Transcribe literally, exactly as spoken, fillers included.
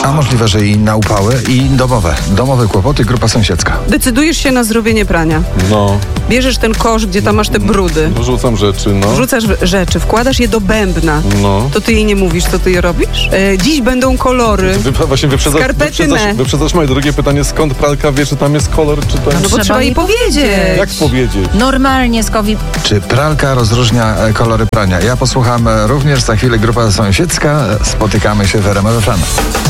A możliwe, że i na upały, i domowe. Domowe kłopoty, grupa sąsiedzka. Decydujesz się na zrobienie prania. No, Bierzesz ten kosz, gdzie tam masz te brudy. wrzucam rzeczy, no. Wrzucasz rzeczy, wkładasz je do bębna. No. To ty jej nie mówisz, co ty je robisz? E, dziś będą kolory. Wy, właśnie wyprzedza, Skarpety wyprzedzasz, me. wyprzedzasz moje drugie pytanie, skąd pralka wie, czy tam jest kolor, czy tam... No bo Trzeba trzeba jej jej powiedzieć. Jak powiedzieć? Normalnie z COVID. Czy pralka rozróżnia e, kolory prania? Ja posłucham e, również za chwilę grupa sąsiedzka. Spotykamy się w R M F M.